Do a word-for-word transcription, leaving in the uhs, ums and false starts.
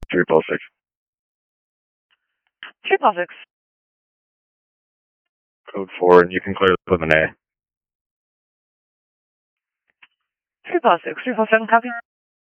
Triple six. Triple six. Code four, and you can clear with an A. Triple six. Triple seven. Copy.